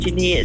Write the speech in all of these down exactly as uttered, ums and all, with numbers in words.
engineers.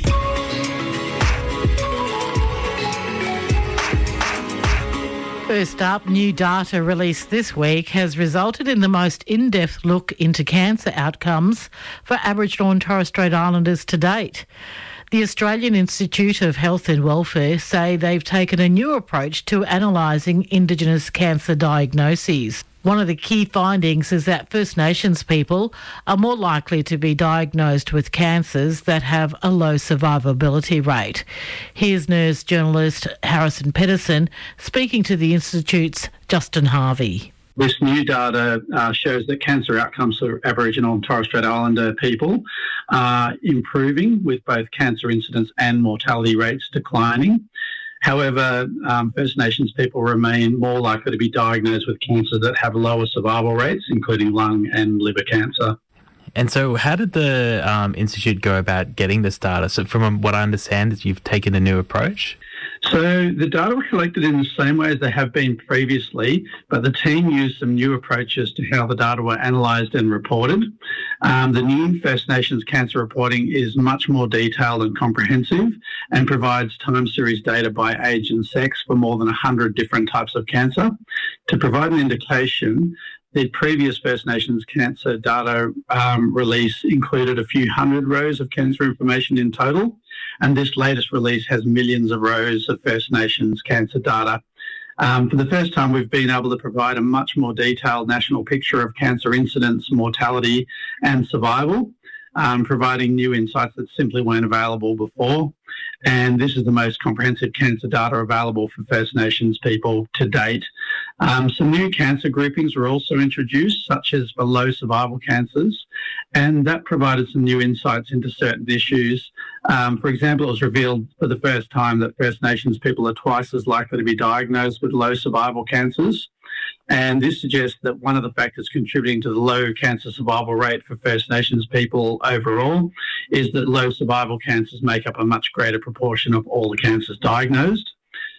First up, new data released this week has resulted in the most in-depth look into cancer outcomes for Aboriginal and Torres Strait Islanders to date. The Australian Institute of Health and Welfare say they've taken a new approach to analysing Indigenous cancer diagnoses. One of the key findings is that First Nations people are more likely to be diagnosed with cancers that have a low survivability rate. Here's nurse journalist Harrison Pedersen speaking to the Institute's Justin Harvey. This new data uh, shows that cancer outcomes for Aboriginal and Torres Strait Islander people are improving, with both cancer incidence and mortality rates declining. However, um, First Nations people remain more likely to be diagnosed with cancers that have lower survival rates, including lung and liver cancer. And so how did the um, Institute go about getting this data? So from what I understand is you've taken a new approach? So the data were collected in the same way as they have been previously, but the team used some new approaches to how the data were analysed and reported. Um, the new First Nations cancer reporting is much more detailed and comprehensive and provides time series data by age and sex for more than one hundred different types of cancer. To provide an indication, the previous First Nations cancer data um, release included a few hundred rows of cancer information in total, and this latest release has millions of rows of First Nations cancer data. Um, for the first time, we've been able to provide a much more detailed national picture of cancer incidence, mortality and survival, um, providing new insights that simply weren't available before. And this is the most comprehensive cancer data available for First Nations people to date. Um, some new cancer groupings were also introduced, such as for low survival cancers, and that provided some new insights into certain issues. Um, for example, it was revealed for the first time that First Nations people are twice as likely to be diagnosed with low survival cancers. And this suggests that one of the factors contributing to the low cancer survival rate for First Nations people overall is that low survival cancers make up a much greater proportion of all the cancers diagnosed.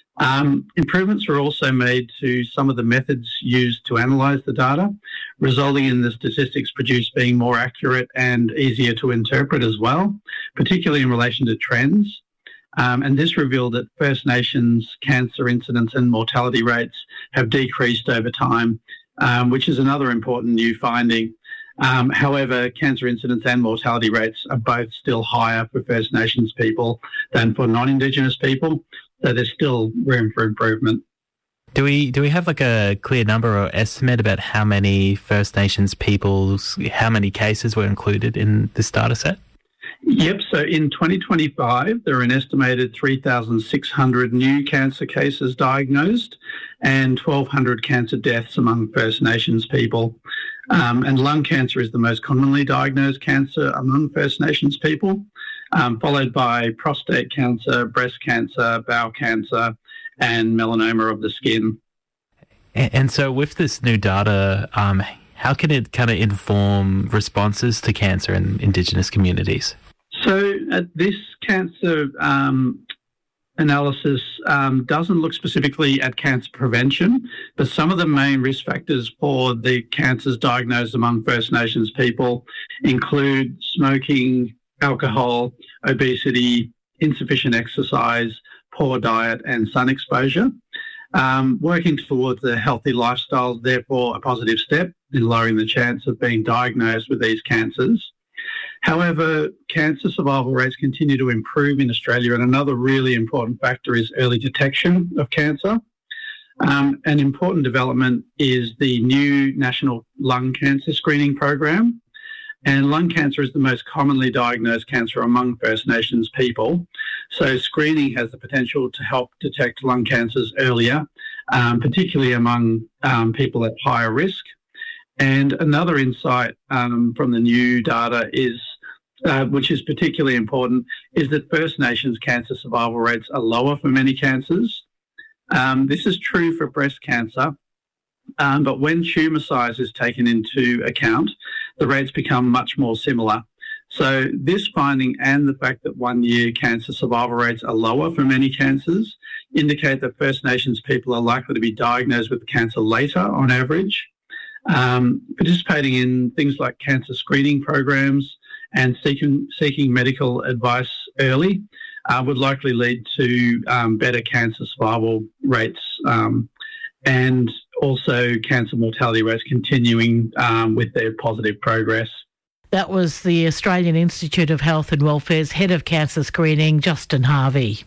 Um, improvements were also made to some of the methods used to analyse the data, resulting in the statistics produced being more accurate and easier to interpret as well, particularly in relation to trends. Um, and this revealed that First Nations cancer incidence and mortality rates have decreased over time, um, which is another important new finding. Um, however, cancer incidence and mortality rates are both still higher for First Nations people than for non-Indigenous people, so there's still room for improvement. Do we do we have like a clear number or estimate about how many First Nations people's, how many cases were included in this data set? Yep, so in twenty twenty-five, there are an estimated three thousand six hundred new cancer cases diagnosed and twelve hundred cancer deaths among First Nations people. Um, and lung cancer is the most commonly diagnosed cancer among First Nations people, um, followed by prostate cancer, breast cancer, bowel cancer, and melanoma of the skin. And, and so with this new data, um, how can it kind of inform responses to cancer in Indigenous communities? So uh, this cancer um, analysis um, doesn't look specifically at cancer prevention, but some of the main risk factors for the cancers diagnosed among First Nations people include smoking, alcohol, obesity, insufficient exercise, poor diet, and sun exposure. Um, working towards a healthy lifestyle is therefore a positive step in lowering the chance of being diagnosed with these cancers. However, cancer survival rates continue to improve in Australia, and another really important factor is early detection of cancer. Um, an important development is the new National Lung Cancer Screening Program. And lung cancer is the most commonly diagnosed cancer among First Nations people. So screening has the potential to help detect lung cancers earlier, um, particularly among um, people at higher risk. And another insight um, from the new data is, uh, which is particularly important, is that First Nations cancer survival rates are lower for many cancers. Um, this is true for breast cancer, um, but when tumour size is taken into account, the rates become much more similar. So this finding and the fact that one-year cancer survival rates are lower for many cancers indicate that First Nations people are likely to be diagnosed with cancer later on average. Um, participating in things like cancer screening programs and seeking, seeking medical advice early uh, would likely lead to um, better cancer survival rates um, and also cancer mortality rates continuing um, with their positive progress. That was the Australian Institute of Health and Welfare's Head of Cancer Screening, Justin Harvey.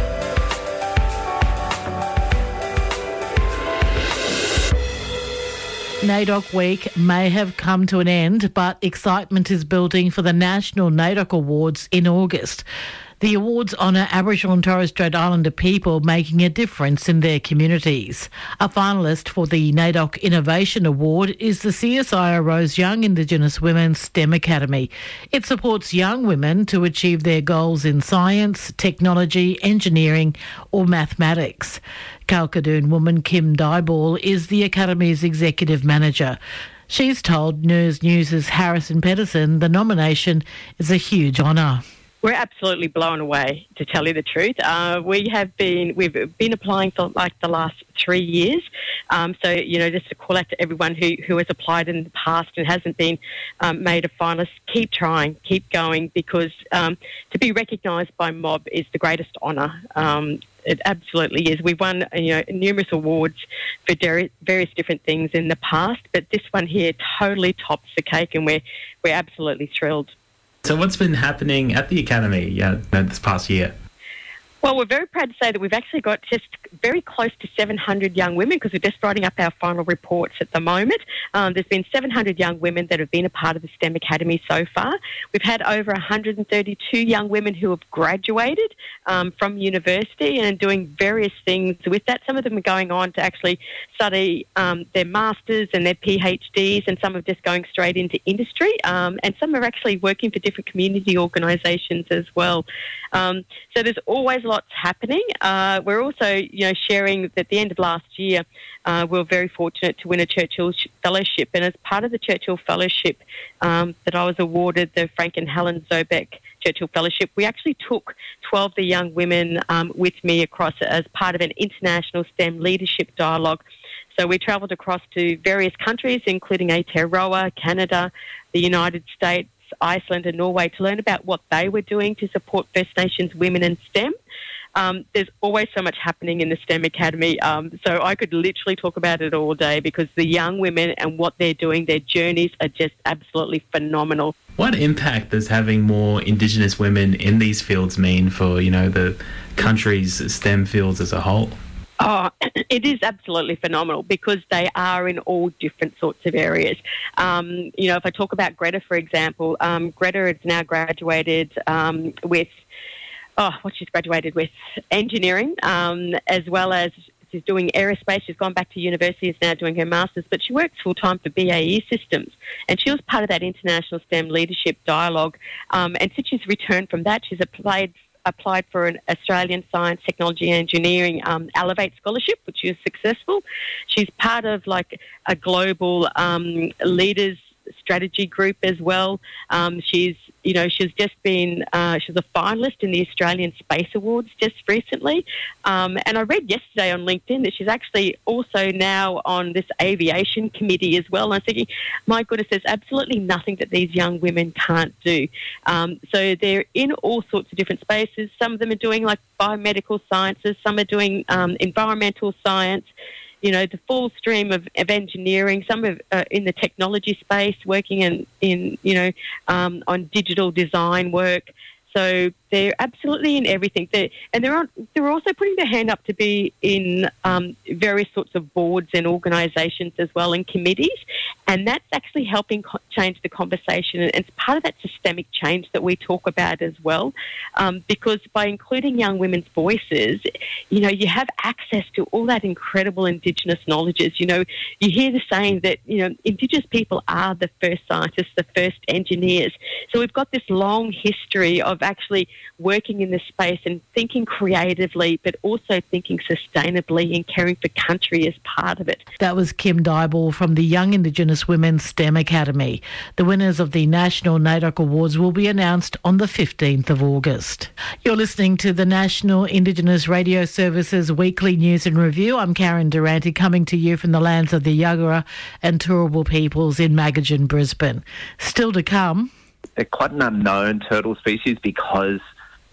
NAIDOC Week may have come to an end, but excitement is building for the National NAIDOC Awards in August. The awards honour Aboriginal and Torres Strait Islander people making a difference in their communities. A finalist for the NAIDOC Innovation Award is the C S I R O's Young Indigenous Women STEM Academy. It supports young women to achieve their goals in science, technology, engineering or mathematics. Kalkadoon woman Kim Dyball is the Academy's executive manager. She's told News News' Harrison Pedersen the nomination is a huge honour. We're absolutely blown away, to tell you the truth. Uh, we have been, we've been applying for like the last three years. Um, so, you know, just to call out to everyone who, who has applied in the past and hasn't been um, made a finalist, keep trying, keep going, because um, to be recognised by M O B is the greatest honour. Um, it absolutely is. We've won, you know, numerous awards for der- various different things in the past, but this one here totally tops the cake, and we're we're absolutely thrilled. So what's been happening at the Academy yeah, this past year? Well, we're very proud to say that we've actually got just very close to seven hundred young women, because we're just writing up our final reports at the moment. Um, there's been seven hundred young women that have been a part of the STEM Academy so far. We've had over one hundred thirty-two young women who have graduated um, from university and doing various things with that. Some of them are going on to actually study um, their masters and their PhDs, and some are just going straight into industry, um, and some are actually working for different community organisations as well. Um, so there's always lots happening. Uh, we're also, you know, sharing that at the end of last year, uh, we were very fortunate to win a Churchill Fellowship. And as part of the Churchill Fellowship um, that I was awarded, the Frank and Helen Zobeck Churchill Fellowship, we actually took twelve of the young women um, with me across as part of an international STEM leadership dialogue. So we travelled across to various countries, including Aotearoa, Canada, the United States, Iceland and Norway, to learn about what they were doing to support First Nations women in STEM. Um, there's always so much happening in the STEM Academy, um, so I could literally talk about it all day, because the young women and what they're doing, their journeys are just absolutely phenomenal. What impact does having more Indigenous women in these fields mean for, you know, the country's STEM fields as a whole? Oh, it is absolutely phenomenal, because they are in all different sorts of areas. Um, you know, if I talk about Greta, for example, um, Greta has now graduated um, with, oh, what she's graduated with, engineering, um, as well as she's doing aerospace. She's gone back to university, is now doing her master's, but she works full-time for B A E Systems. And she was part of that International STEM Leadership Dialogue. Um, and since she's returned from that, she's applied applied for an Australian Science, Technology and Engineering um, Elevate Scholarship, which is successful. She's part of like a global um, leaders strategy group as well. Um, she's, you know, she's just been, uh, she's a finalist in the Australian Space Awards just recently. Um, and I read yesterday on LinkedIn that she's actually also now on this aviation committee as well. And I was thinking, my goodness, there's absolutely nothing that these young women can't do. Um, so they're in all sorts of different spaces. Some of them are doing like biomedical sciences, some are doing um, environmental science, you know, the full stream of, of engineering. Some are uh, in the technology space, working in, in you know, um, on digital design work. So they're absolutely in everything. They're, and they're, on, they're also putting their hand up to be in um, various sorts of boards and organisations as well, and committees. And that's actually helping co- change the conversation. And it's part of that systemic change that we talk about as well. Um, because by including young women's voices, you know, you have access to all that incredible Indigenous knowledges. You know, you hear the saying that, you know, Indigenous people are the first scientists, the first engineers. So we've got this long history of actually working in this space and thinking creatively, but also thinking sustainably and caring for country as part of it. That was Kim Dyball from the Young Indigenous Women STEM Academy. The winners of the National NAIDOC Awards will be announced on the fifteenth of August. You're listening to the National Indigenous Radio Service's weekly news and review. I'm Karen Durante, coming to you from the lands of the Yagara and Turrbal peoples in Magajan, Brisbane. Still to come. They're quite an unknown turtle species because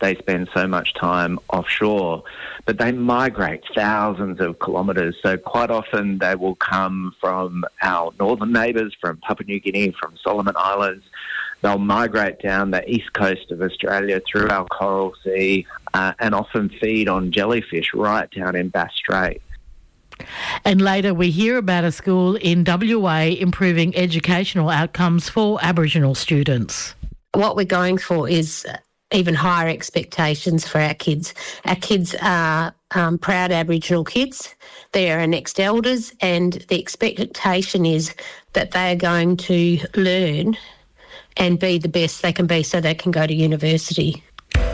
they spend so much time offshore, but they migrate thousands of kilometres. So quite often they will come from our northern neighbours, from Papua New Guinea, from Solomon Islands. They'll migrate down the east coast of Australia through our Coral Sea uh, and often feed on jellyfish right down in Bass Strait. And later we hear about a school in W A improving educational outcomes for Aboriginal students. What we're going for is even higher expectations for our kids. Our kids are um, proud Aboriginal kids. They are our next elders, and the expectation is that they are going to learn and be the best they can be so they can go to university.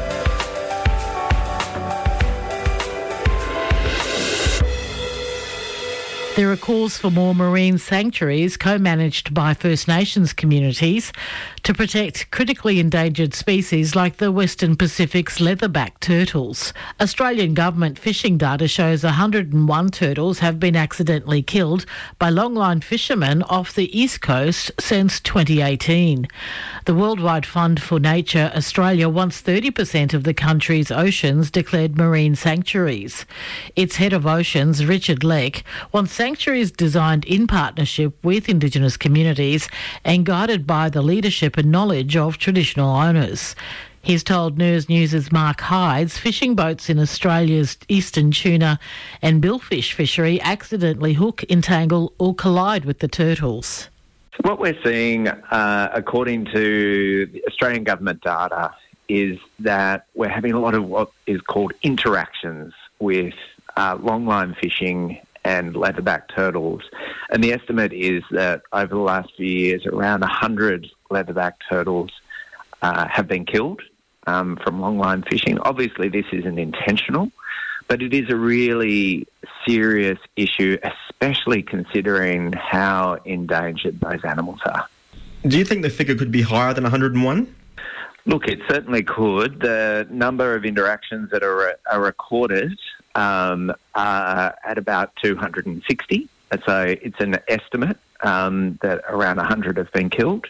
There are calls for more marine sanctuaries co-managed by First Nations communities to protect critically endangered species like the Western Pacific's leatherback turtles. Australian government fishing data shows one hundred and one turtles have been accidentally killed by longline fishermen off the east coast since twenty eighteen. The Worldwide Fund for Nature Australia wants thirty percent of the country's oceans declared marine sanctuaries. Its head of oceans, Richard Leck, wants sanctuaries designed in partnership with Indigenous communities and guided by the leadership and knowledge of traditional owners. He's told News News' Mark Hydes fishing boats in Australia's eastern tuna and billfish fishery accidentally hook, entangle or collide with the turtles. What we're seeing, uh, according to the Australian government data, is that we're having a lot of what is called interactions with uh, longline fishing and leatherback turtles. And the estimate is that over the last few years, around one hundred leatherback turtles uh, have been killed um, from longline fishing. Obviously, this isn't intentional, but it is a really serious issue, especially considering how endangered those animals are. Do you think the figure could be higher than one hundred and one? Look, it certainly could. The number of interactions that are, are recorded um, are at about two hundred sixty. So it's an estimate um, that around one hundred have been killed.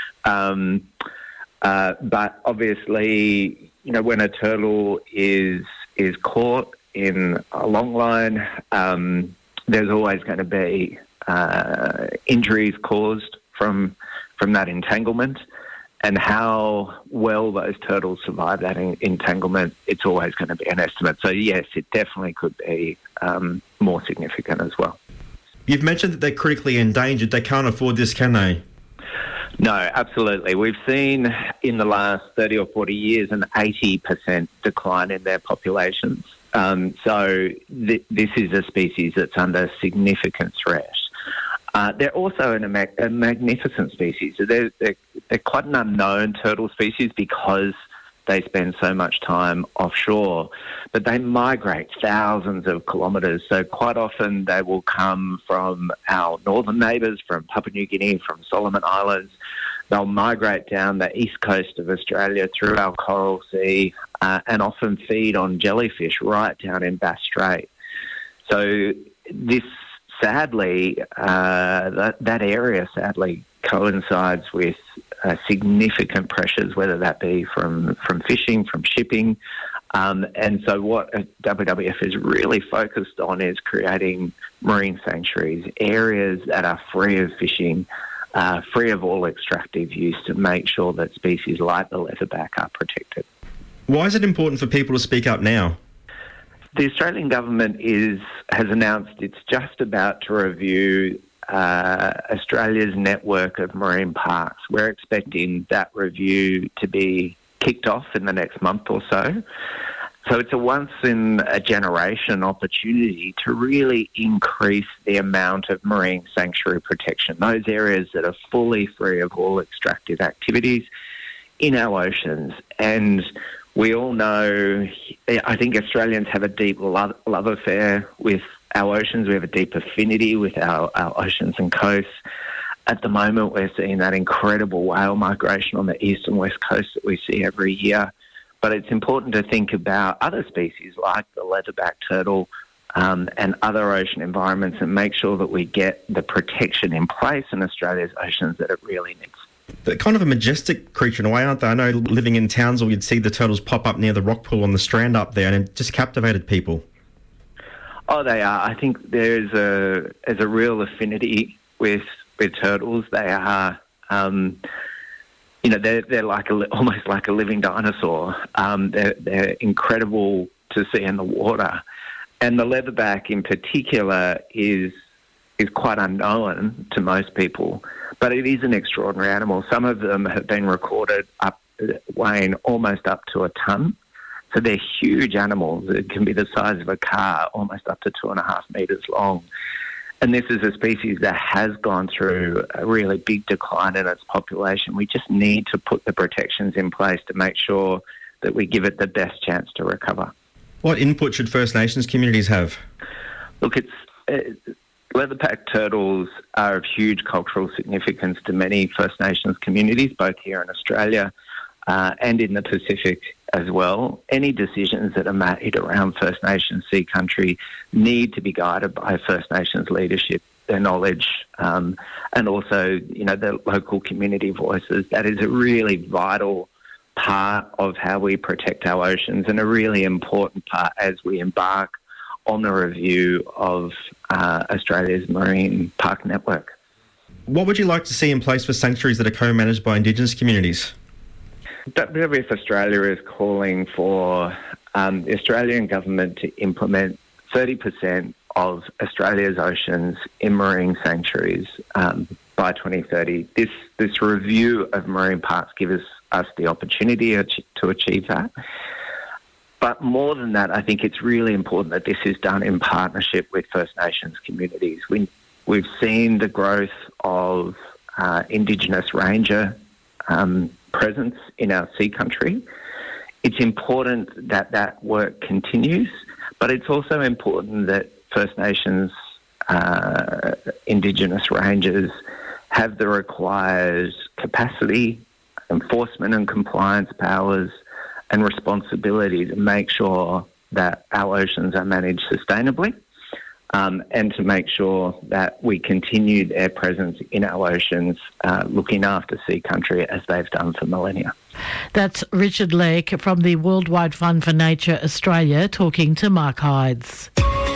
Um, uh, but obviously, you know, when a turtle is is caught in a long line, um, there's always going to be uh, injuries caused from from that entanglement. And how well those turtles survive that en- entanglement, it's always going to be an estimate. So, yes, it definitely could be um, more significant as well. You've mentioned that they're critically endangered. They can't afford this, can they? No, absolutely. We've seen in the last thirty or forty years an eighty percent decline in their populations. Um, so th- this is a species that's under significant threat. Uh, they're also an, a, mag- a magnificent species. They're, they're, they're quite an unknown turtle species because they spend so much time offshore, but they migrate thousands of kilometres. So quite often they will come from our northern neighbours, from Papua New Guinea, from Solomon Islands. They'll migrate down the east coast of Australia through our Coral Sea uh, and often feed on jellyfish right down in Bass Strait. So this Sadly, uh, that, that area sadly coincides with uh, significant pressures, whether that be from, from fishing, from shipping. Um, and so what W W F is really focused on is creating marine sanctuaries, areas that are free of fishing, uh, free of all extractive use, to make sure that species like the leatherback are protected. Why is it important for people to speak up now? The Australian government is has announced it's just about to review uh, Australia's network of marine parks. We're expecting that review to be kicked off in the next month or so. So it's a once-in-a-generation opportunity to really increase the amount of marine sanctuary protection, those areas that are fully free of all extractive activities in our oceans. And we all know, I think Australians have a deep love, love affair with our oceans. We have a deep affinity with our, our oceans and coasts. At the moment, we're seeing that incredible whale migration on the east and west coast that we see every year. But it's important to think about other species like the leatherback turtle um, and other ocean environments and make sure that we get the protection in place in Australia's oceans that it really needs. They're kind of a majestic creature in a way, aren't they? I know living in Townsville, you'd see the turtles pop up near the rock pool on the Strand up there, and it just captivated people. Oh, they are. I think there's a there's a real affinity with with turtles. They are, um, you know, they're they're like a, almost like a living dinosaur. Um, they're they're incredible to see in the water, and the leatherback in particular is is quite unknown to most people. But it is an extraordinary animal. Some of them have been recorded up weighing almost up to a tonne. So they're huge animals. It can be the size of a car, almost up to two and a half metres long. And this is a species that has gone through a really big decline in its population. We just need to put the protections in place to make sure that we give it the best chance to recover. What input should First Nations communities have? Look, it's... Uh, Leatherback turtles are of huge cultural significance to many First Nations communities, both here in Australia uh, and in the Pacific as well. Any decisions that are made around First Nations sea country need to be guided by First Nations leadership, their knowledge, um, and also, you know, the local community voices. That is a really vital part of how we protect our oceans and a really important part as we embark on the review of uh, Australia's marine park network. What would you like to see in place for sanctuaries that are co-managed by Indigenous communities? W W F Australia is calling for um, the Australian government to implement thirty percent of Australia's oceans in marine sanctuaries um, by twenty thirty. This this review of marine parks gives us, us the opportunity to achieve that. But more than that, I think it's really important that this is done in partnership with First Nations communities. We, we've seen the growth of uh, Indigenous ranger um, presence in our sea country. It's important that that work continues, but it's also important that First Nations uh, Indigenous rangers have the required capacity, enforcement and compliance powers, and responsibility to make sure that our oceans are managed sustainably um, and to make sure that we continue their presence in our oceans, uh, looking after sea country as they've done for millennia. That's Richard Lake from the Worldwide Fund for Nature Australia talking to Mark Hydes.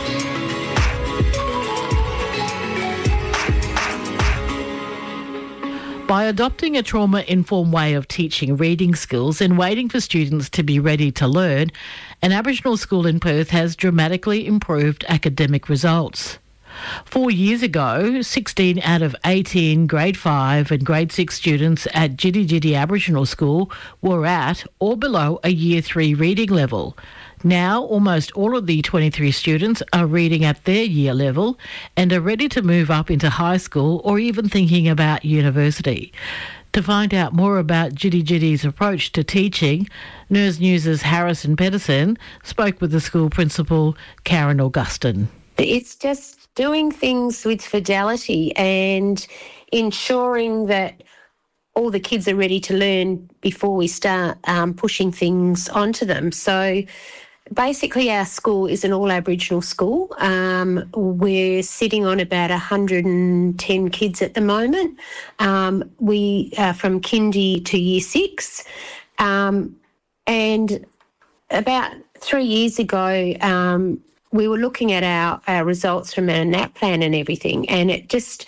By adopting a trauma-informed way of teaching reading skills and waiting for students to be ready to learn, an Aboriginal school in Perth has dramatically improved academic results. Four years ago, sixteen out of eighteen grade five and grade six students at Jiddi Jiddi Aboriginal School were at or below a year three reading level. Now, almost all of the twenty-three students are reading at their year level and are ready to move up into high school or even thinking about university. To find out more about Jiddi Jiddi's approach to teaching, N E R S News' Harrison Pedersen spoke with the school principal, Karen Augustin. It's just doing things with fidelity and ensuring that all the kids are ready to learn before we start um, pushing things onto them. So basically our school is an all-Aboriginal school. Um, we're sitting on about one hundred ten kids at the moment. Um, we are from kindy to year six. Um, and about three years ago, um, we were looking at our, our results from our N A P plan and everything, and it just...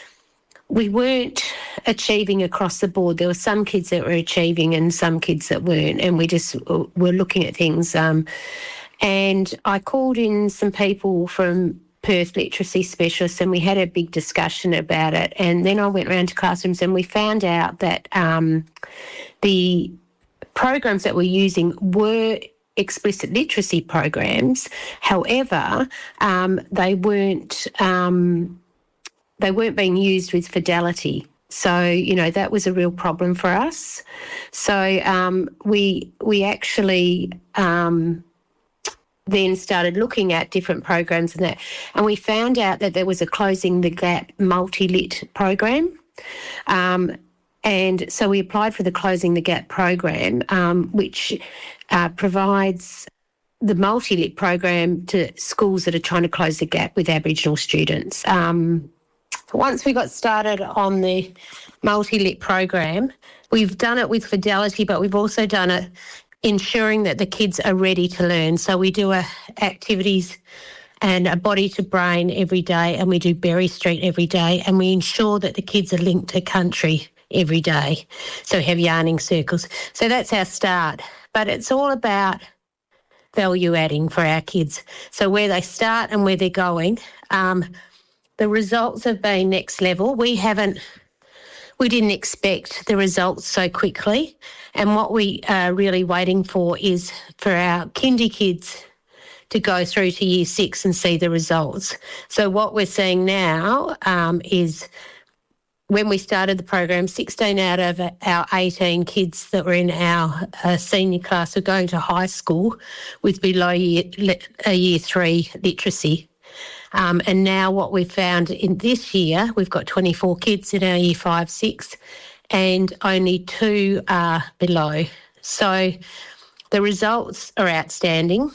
we weren't achieving across the board. There were some kids that were achieving and some kids that weren't, and we just were looking at things. Um, and I called in some people from Perth literacy specialists and we had a big discussion about it. And then I went around to classrooms and we found out that um, the programs that we're using were explicit literacy programs. However, um, they weren't... Um, they weren't being used with fidelity. So, you know, that was a real problem for us. So um, we we actually um, then started looking at different programs and that, and we found out that there was a Closing the Gap multi-lit program. Um, and so we applied for the Closing the Gap program, um, which uh, provides the multi-lit program to schools that are trying to close the gap with Aboriginal students. Um once we got started on the multi-lit program, we've done it with fidelity, but we've also done it ensuring that the kids are ready to learn. So we do a activities and a body to brain every day, and we do Berry Street every day, and we ensure that the kids are linked to country every day. So we have yarning circles. So that's our start. But it's all about value adding for our kids. So where they start and where they're going, um, the results have been next level. We haven't, we didn't expect the results so quickly. And what we are really waiting for is for our kindy kids to go through to year six and see the results. So what we're seeing now um, is when we started the program, sixteen out of our eighteen kids that were in our uh, senior class were going to high school with below year, uh, year three literacy. Um, and now what we've found in this year, we've got twenty-four kids in our year five, six, and only two are below. So the results are outstanding.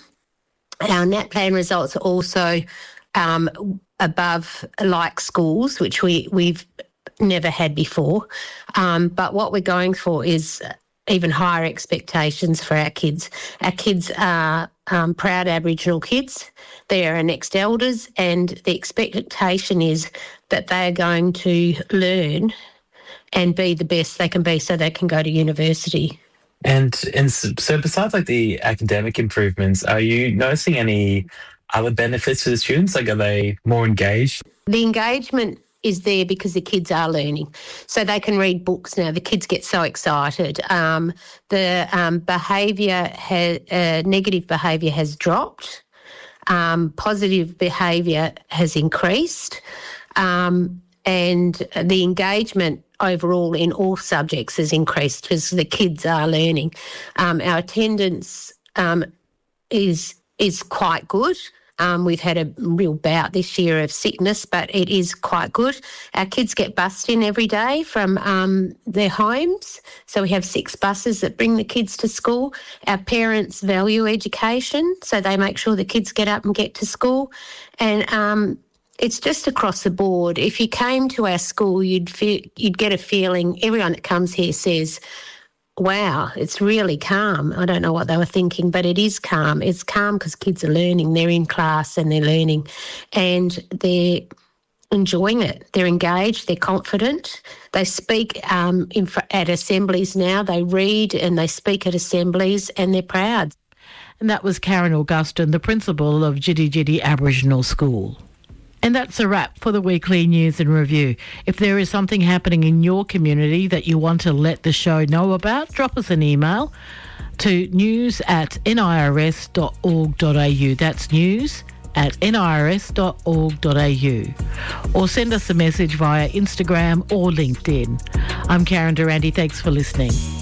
Our NAPLAN results are also um, above like schools, which we, we've never had before. Um, but what we're going for is even higher expectations for our kids. Our kids are um, proud Aboriginal kids. They are our next elders, and the expectation is that they are going to learn and be the best they can be so they can go to university. And and so besides like the academic improvements, are you noticing any other benefits to the students? Like, are they more engaged? The engagement is there because the kids are learning. So they can read books now. The kids get so excited. Um, the um, behaviour, ha- uh, negative behaviour has dropped. Um, positive behaviour has increased. Um, and the engagement overall in all subjects has increased because the kids are learning. Um, our attendance um, is is quite good. Um, we've had a real bout this year of sickness, but it is quite good. Our kids get bussed in every day from um, their homes. So we have six buses that bring the kids to school. Our parents value education, so they make sure the kids get up and get to school. And um, it's just across the board. If you came to our school, you'd feel, you'd get a feeling, everyone that comes here says, wow, it's really calm. I don't know what they were thinking, but it is calm. It's calm because kids are learning. They're in class and they're learning and they're enjoying it. They're engaged. They're confident. They speak um, in, at assemblies now. They read and they speak at assemblies and they're proud. And that was Karen Augustin, the principal of Jiddi Jiddi Aboriginal School. And that's a wrap for the weekly news and review. If there is something happening in your community that you want to let the show know about, drop us an email to news at nirs dot org dot a u. That's news at nirs dot org dot a u. Or send us a message via Instagram or LinkedIn. I'm Karen Durante. Thanks for listening.